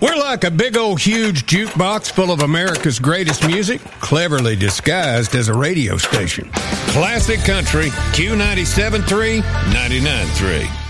We're like a big old huge jukebox full of America's greatest music, cleverly disguised as a radio station. Classic Country, Q97.3, 99.3.